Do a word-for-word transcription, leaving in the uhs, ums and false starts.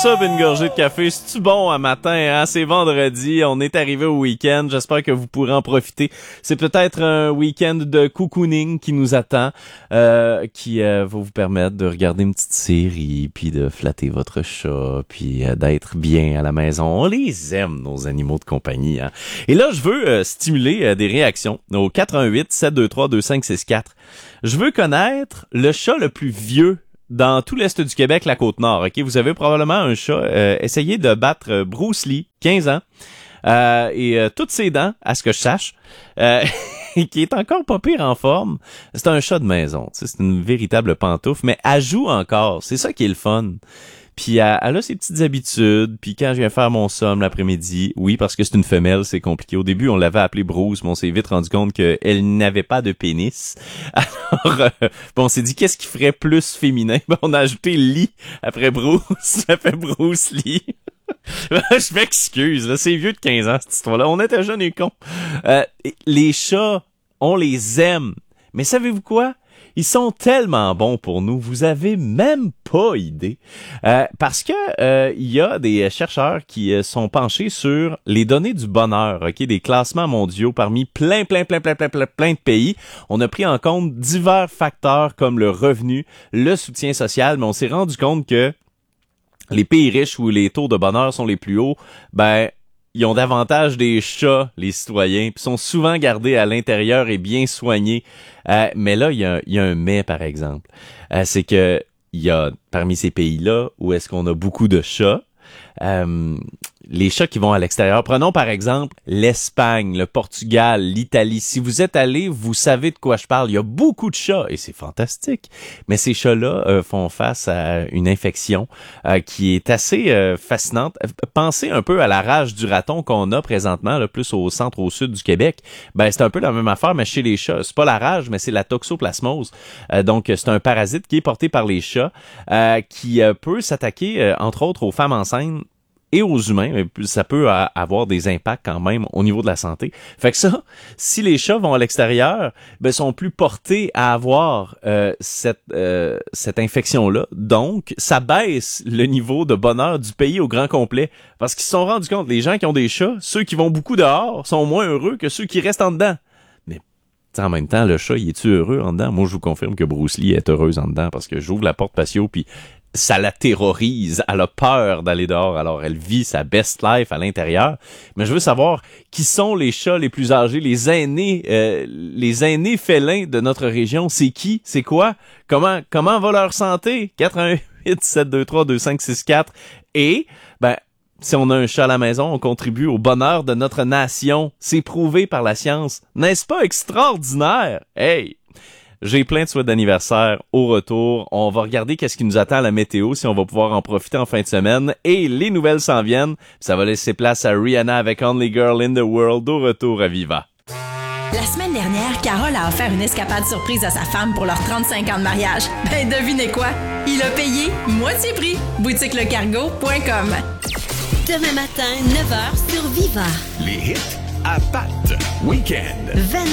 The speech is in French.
ça, une gorgée de café. C'est-tu bon à matin, hein? C'est vendredi, on est arrivé au week-end. J'espère que vous pourrez en profiter. C'est peut-être un week-end de cocooning qui nous attend, euh, qui euh, va vous permettre de regarder une petite série, puis de flatter votre chat, puis euh, d'être bien à la maison. On les aime, nos animaux de compagnie, hein? Et là, je veux euh, stimuler euh, des réactions au quatre un huit, sept deux trois, deux cinq six quatre. Je veux connaître le chat le plus vieux dans tout l'Est du Québec, la Côte-Nord. Ok, vous avez probablement un chat. Euh, essayez de battre euh, Bruce Lee, quinze ans, euh, et euh, toutes ses dents, à ce que je sache, euh, qui est encore pas pire en forme. C'est un chat de maison. C'est une véritable pantoufle, mais elle joue encore. C'est ça qui est le fun. Puis elle, elle a ses petites habitudes, puis quand je viens faire mon somme l'après-midi, oui, parce que c'est une femelle, c'est compliqué. Au début, on l'avait appelée Bruce, mais on s'est vite rendu compte qu'elle n'avait pas de pénis. Alors, euh, bon, on s'est dit, qu'est-ce qui ferait plus féminin? Ben, on a ajouté Lee après Bruce, ça fait Bruce Lee. Je m'excuse, là, c'est vieux de quinze ans, cette histoire-là. On était jeunes et cons. Euh, les chats, on les aime. Mais savez-vous quoi? Ils sont tellement bons pour nous, vous avez même pas idée. Euh, parce que euh, il y a des chercheurs qui euh, sont penchés sur les données du bonheur, ok, des classements mondiaux parmi plein, plein, plein, plein, plein, plein, plein de pays. On a pris en compte divers facteurs comme le revenu, le soutien social, mais on s'est rendu compte que les pays riches où les taux de bonheur sont les plus hauts, ben ils ont davantage des chats, les citoyens, puis sont souvent gardés à l'intérieur et bien soignés. Euh, mais là, il y a, y a un mais, par exemple. Euh, c'est que il y a, parmi ces pays-là, où est-ce qu'on a beaucoup de chats, euh, les chats qui vont à l'extérieur. Prenons par exemple l'Espagne, le Portugal, l'Italie. Si vous êtes allé, vous savez de quoi je parle. Il y a beaucoup de chats et c'est fantastique. Mais ces chats-là euh, font face à une infection euh, qui est assez euh, fascinante. Pensez un peu à la rage du raton qu'on a présentement, là, plus au centre, au sud du Québec. Ben c'est un peu la même affaire, mais chez les chats. C'est pas la rage, mais c'est la toxoplasmose. Euh, donc c'est un parasite qui est porté par les chats, euh, qui euh, peut s'attaquer euh, entre autres aux femmes enceintes et aux humains, mais ça peut avoir des impacts quand même au niveau de la santé. Fait que ça, si les chats vont à l'extérieur, ben sont plus portés à avoir euh, cette euh, cette infection-là. Donc, ça baisse le niveau de bonheur du pays au grand complet. Parce qu'ils se sont rendus compte, les gens qui ont des chats, ceux qui vont beaucoup dehors, sont moins heureux que ceux qui restent en dedans. Mais en même temps, le chat, il est-tu heureux en dedans? Moi, je vous confirme que Bruce Lee est heureuse en dedans parce que j'ouvre la porte patio puis ça la terrorise, elle a peur d'aller dehors, alors elle vit sa best life à l'intérieur. Mais je veux savoir qui sont les chats les plus âgés, les aînés, euh, les aînés félins de notre région. C'est qui? C'est quoi? Comment comment va leur santé? quatre un huit, sept deux trois, deux cinq six quatre. Et ben si on a un chat à la maison, on contribue au bonheur de notre nation. C'est prouvé par la science. N'est-ce pas extraordinaire? Hey! J'ai plein de souhaits d'anniversaire au retour. On va regarder qu'est-ce qui nous attend à la météo, si on va pouvoir en profiter en fin de semaine. Et les nouvelles s'en viennent. Ça va laisser place à Rihanna avec Only Girl in the World au retour à Viva. La semaine dernière, Carole a offert une escapade surprise à sa femme pour leurs trente-cinq ans de mariage. Ben, devinez quoi? Il a payé moitié prix. boutique le cargo point com. Demain matin, neuf heures sur Viva. Les hits à Pat. Week-end.